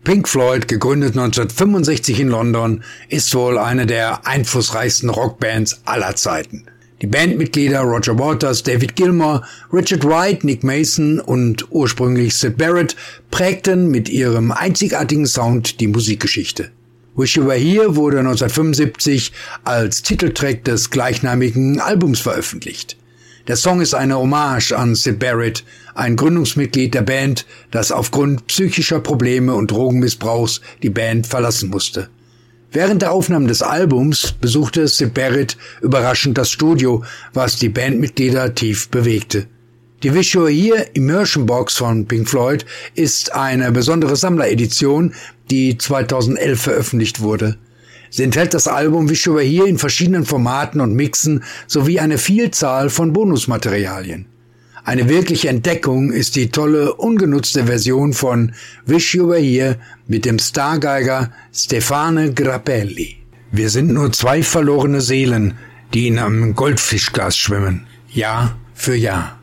Pink Floyd, gegründet 1965 in London, ist wohl eine der einflussreichsten Rockbands aller Zeiten. Die Bandmitglieder Roger Waters, David Gilmour, Richard Wright, Nick Mason und ursprünglich Syd Barrett prägten mit ihrem einzigartigen Sound die Musikgeschichte. Wish You Were Here wurde 1975 als Titeltrack des gleichnamigen Albums veröffentlicht. Der Song ist eine Hommage an Syd Barrett, ein Gründungsmitglied der Band, das aufgrund psychischer Probleme und Drogenmissbrauchs die Band verlassen musste. Während der Aufnahmen des Albums besuchte Syd Barrett überraschend das Studio, was die Bandmitglieder tief bewegte. Die Wish You Were Here Immersion Box von Pink Floyd ist eine besondere Sammleredition, die 2011 veröffentlicht wurde. Sie enthält das Album Wish You Were Here in verschiedenen Formaten und Mixen sowie eine Vielzahl von Bonusmaterialien. Eine wirkliche Entdeckung ist die tolle, ungenutzte Version von Wish You Were Here mit dem Stargeiger Stefano Grappelli. Wir sind nur zwei verlorene Seelen, die in einem Goldfischglas schwimmen, Jahr für Jahr.